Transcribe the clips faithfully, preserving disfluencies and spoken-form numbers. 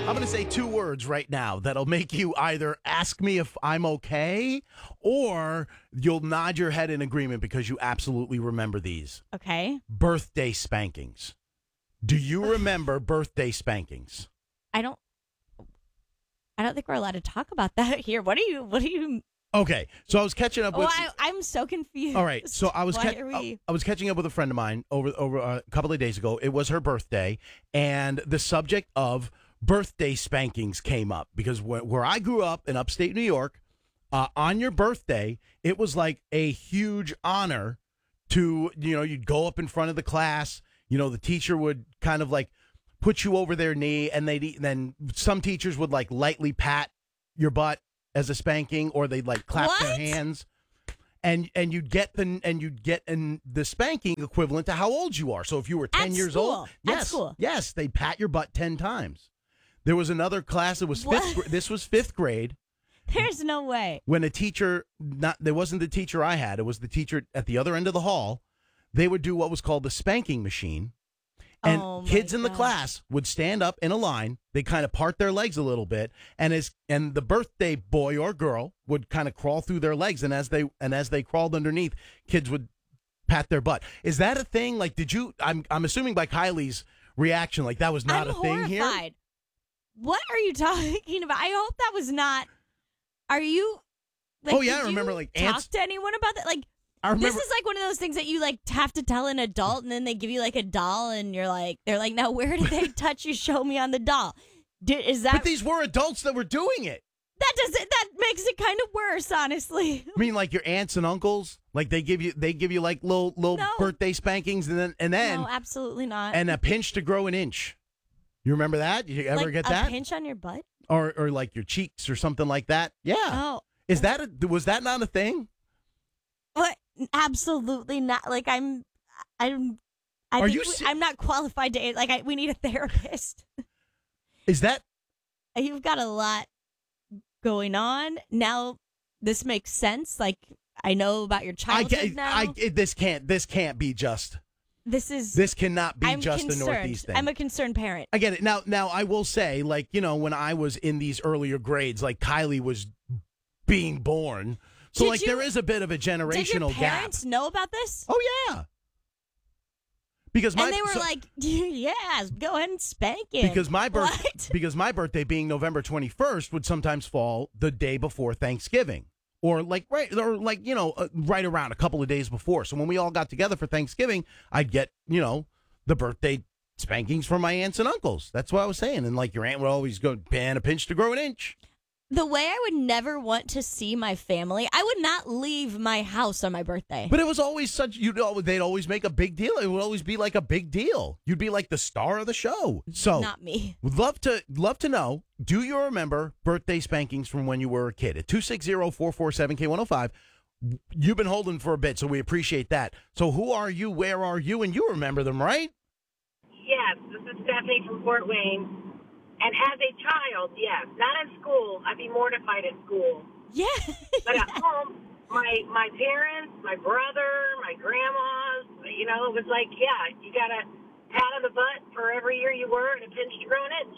I'm going to say two words right now that'll make you either ask me if I'm okay or you'll nod your head in agreement because you absolutely remember these. Okay. Birthday spankings. Do you remember birthday spankings? I don't I don't think we're allowed to talk about that here. What are you what are you Okay, so I was catching up with. Oh, I, I'm so confused. All right, so I was Why ca- are we... I was catching up with a friend of mine over over a couple of days ago. It was her birthday, and the subject of birthday spankings came up because wh- where I grew up in upstate New York, uh, on your birthday, it was like a huge honor to, you know, you'd go up in front of the class. You know, the teacher would kind of like put you over their knee, and they'd then some teachers would like lightly pat your butt as a spanking, or they'd like clap What? their hands, and and you'd get the and you'd get an, the spanking equivalent to how old you are. So if you were ten At years school. old, At yes, school. yes, they'd pat your butt ten times. There was another class that was What? fifth. gra- This was fifth grade There's no way. when a teacher not there wasn't the teacher I had. It was the teacher at the other end of the hall. They would do what was called the spanking machine. And Oh, my kids in the gosh. class would stand up in a line. They kind of part their legs a little bit, and as and the birthday boy or girl would kind of crawl through their legs, and as they and as they crawled underneath, kids would pat their butt. Is that a thing? Like, did you? I'm I'm assuming by Kylie's reaction, like that was not I'm a thing horrified. here. What are you talking about? I hope that was not. Are you? Like, Oh, yeah, did I remember, you like, talk ants- to anyone about that. Like, I remember. this is like one of those things that you like have to tell an adult, and then they give you like a doll, and you're like, they're like, now where did they touch you? Show me on the doll. Did, is that but these were adults that were doing it. that does it? That makes it kind of worse, honestly. I mean, like your aunts and uncles, like they give you they give you like little little No. birthday spankings, and then and then No, absolutely not. and a pinch to grow an inch. You remember that? You ever like get a that? pinch on your butt? or or like your cheeks or something like that. Yeah. Oh, Is that a, was that not a thing? what? Absolutely not. Like I'm, I'm. I Are think you we- se- I'm not qualified to. Like I, we need a therapist. Is that You've got a lot going on now. This makes sense. Like I know about your I childhood get now. I it- this can't this can't be just this is. this cannot be I'm just concerned. a Northeast thing. I'm a concerned parent. I get it. Now now I will say, like, you know, when I was in these earlier grades, like Kylie was being born. So Did like you- there is a bit of a Did your generational gap. parents know about this? Oh yeah. Because my and they were so- like, "Yes, go ahead and spank him." because my birth What? because my birthday being November twenty-first would sometimes fall the day before Thanksgiving, or like right or like you know uh, right around a couple of days before. So when we all got together for Thanksgiving, I'd get you know the birthday spankings from my aunts and uncles. That's what I was saying. And like your aunt would always go, "Pan a pinch to grow an inch." The way I would never want to see my family, I would not leave my house on my birthday. But it was always such you know they'd always make a big deal. It would always be like a big deal. You'd be like the star of the show. So Not me. would love to love to know, do you remember birthday spankings from when you were a kid? At two six zero, four four seven, K one oh five. You've been holding for a bit, so we appreciate that. So who are you? Where are you? And you remember them, right? Yes, this is Stephanie from Fort Wayne. And as a child, yes, not in school. I'd be mortified at school. Yeah. But at home, my my parents, my brother, my grandmas, you know, it was like, yeah, you got a pat on the butt for every year you were and a pinch to grow an inch.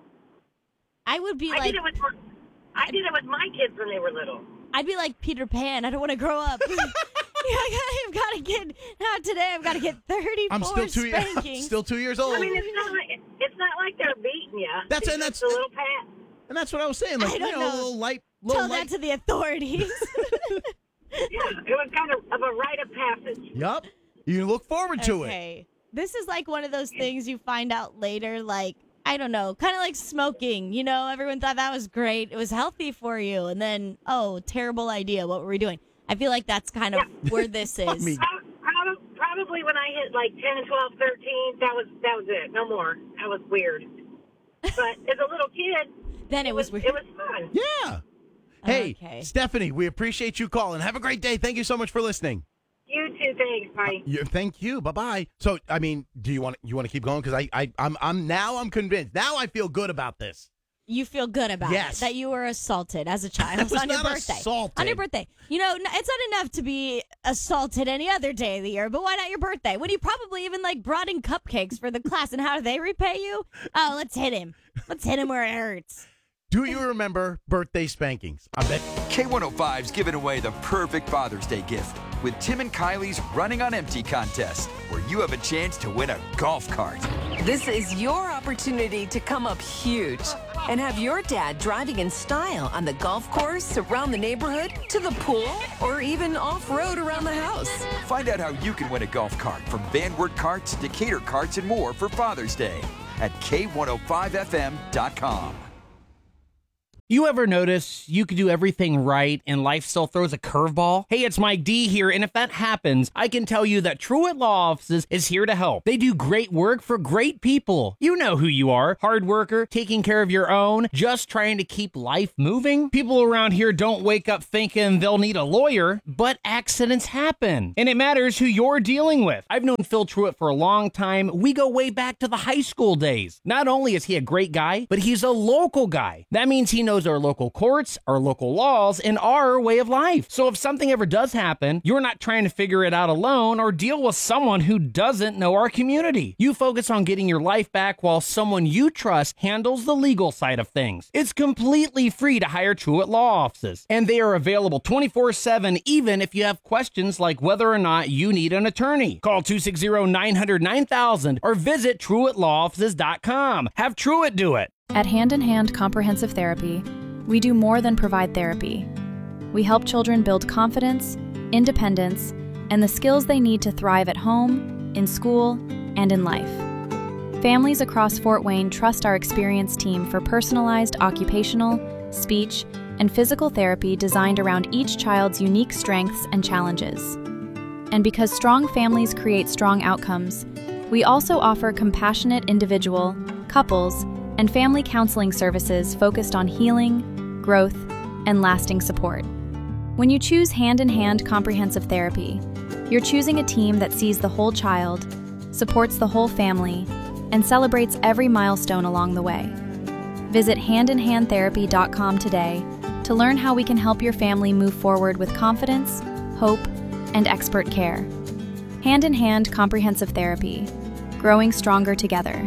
I would be I like did it with my, I did it with my kids when they were little. I'd be like Peter Pan. I don't want to grow up. Yeah, I've got to get not today. I've got to get thirty-four I'm still two years spankings. still two years old. I mean, it's not like it's not like they're beating you. That's- it's and just that's- a little pat. And that's what I was saying. Like I you don't know, know. a little light little Tell light. that to the authorities. Yeah, it was kind of, of a rite of passage. Yup. You look forward to it. Okay. This is like one of those things you find out later, like, I don't know, kind of like smoking. You know, everyone thought that was great. It was healthy for you. And then, oh, terrible idea. What were we doing? I feel like that's kind of where this is. I mean- Prob- prob- Probably when I hit like ten, twelve, thirteen, that was that was it. No more. That was weird. But as a little kid, then it was was weird. it was fun. Yeah. Hey, Okay. Stephanie, we appreciate you calling. Have a great day. Thank you so much for listening. You too. Thanks. Bye. You, thank you. Bye bye. So, I mean, do you want you want to keep going? Because I, I, I'm, I'm now I'm convinced. Now I feel good about this. you feel good about Yes. it, that you were assaulted as a child was on your not birthday. assaulted. On your birthday. You know, n- it's not enough to be assaulted any other day of the year, but why not your birthday? When you probably even like brought in cupcakes for the class, and how do they repay you? Oh, let's hit him. Let's hit him where it hurts. Do you remember birthday spankings? I bet. K one oh five's giving away the perfect Father's Day gift with Tim and Kylie's Running on Empty contest, where you have a chance to win a golf cart. This is your opportunity to come up huge and have your dad driving in style on the golf course, around the neighborhood, to the pool, or even off-road around the house. Find out how you can win a golf cart from Van Wert Carts, Decatur Carts, and more for Father's Day at K one oh five F M dot com. You ever notice you could do everything right and life still throws a curveball? Hey, it's Mike D here, and if that happens, I can tell you that Truett Law Offices is here to help. They do great work for great people. You know who you are. Hard worker, taking care of your own, just trying to keep life moving. People around here don't wake up thinking they'll need a lawyer, but accidents happen. And it matters who you're dealing with. I've known Phil Truett for a long time. We go way back to the high school days. Not only is he a great guy, but he's a local guy. That means he knows our local courts, our local laws, and our way of life. So if something ever does happen, you're not trying to figure it out alone or deal with someone who doesn't know our community. You focus on getting your life back while someone you trust handles the legal side of things. It's completely free to hire Truett Law Offices, and they are available twenty-four seven even if you have questions like whether or not you need an attorney. Call two six zero, nine hundred, nine thousand or visit Truett Law Offices dot com. Have Truett do it. At Hand in Hand Comprehensive Therapy, we do more than provide therapy. We help children build confidence, independence, and the skills they need to thrive at home, in school, and in life. Families across Fort Wayne trust our experienced team for personalized occupational, speech, and physical therapy designed around each child's unique strengths and challenges. And because strong families create strong outcomes, we also offer compassionate individual, couples, and family counseling services focused on healing, growth, and lasting support. When you choose Hand in Hand Comprehensive Therapy, you're choosing a team that sees the whole child, supports the whole family, and celebrates every milestone along the way. Visit hand in hand therapy dot com today to learn how we can help your family move forward with confidence, hope, and expert care. Hand in Hand Comprehensive Therapy, growing stronger together.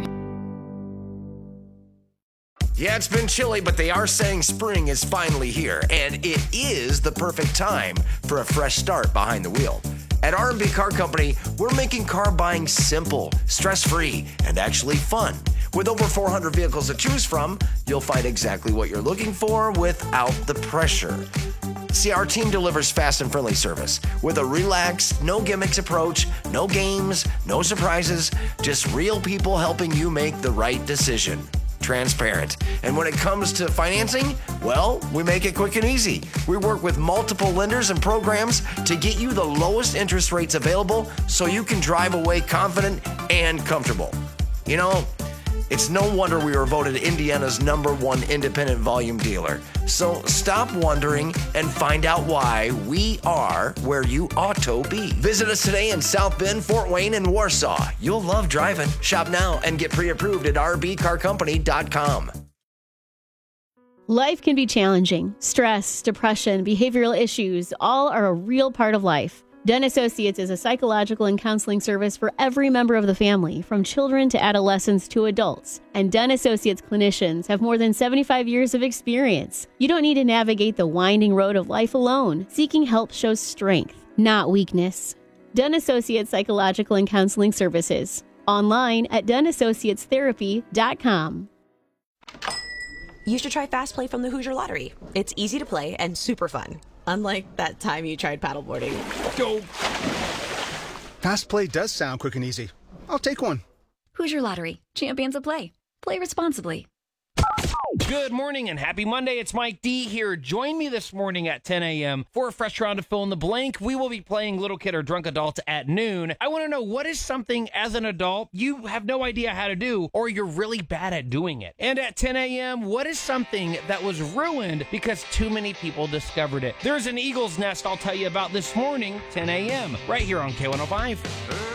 Yeah, it's been chilly, but they are saying spring is finally here, and it is the perfect time for a fresh start behind the wheel. At R and B Car Company, we're making car buying simple, stress-free, and actually fun. With over four hundred vehicles to choose from, you'll find exactly what you're looking for without the pressure. See, our team delivers fast and friendly service with a relaxed, no gimmicks approach, no games, no surprises, just real people helping you make the right decision. Transparent. And when it comes to financing, well, we make it quick and easy. We work with multiple lenders and programs to get you the lowest interest rates available so you can drive away confident and comfortable. You know, it's no wonder we were voted Indiana's number one independent volume dealer. So stop wondering and find out why we are where you ought to be. Visit us today in South Bend, Fort Wayne, and Warsaw. You'll love driving. Shop now and get pre-approved at r b car company dot com. Life can be challenging. Stress, depression, behavioral issues, all are a real part of life. Den Associates is a psychological and counseling service for every member of the family, from children to adolescents to adults. And Den Associates clinicians have more than seventy-five years of experience. You don't need to navigate the winding road of life alone. Seeking help shows strength, not weakness. Den Associates Psychological and Counseling Services. Online at den associates therapy dot com. You should try Fast Play from the Hoosier Lottery. It's easy to play and super fun. Unlike that time you tried paddleboarding. Go! Fast Play does sound quick and easy. I'll take one. Hoosier Lottery. Champions of play. Play responsibly. Good morning and happy Monday. It's Mike D here. Join me this morning at ten a.m. for a fresh round of Fill in the Blank. We will be playing Little Kid or Drunk Adult at noon. I want to know, what is something as an adult you have no idea how to do, or you're really bad at doing it? And at ten a.m., what is something that was ruined because too many people discovered it? There's an eagle's nest I'll tell you about this morning, ten a.m., right here on K one oh five.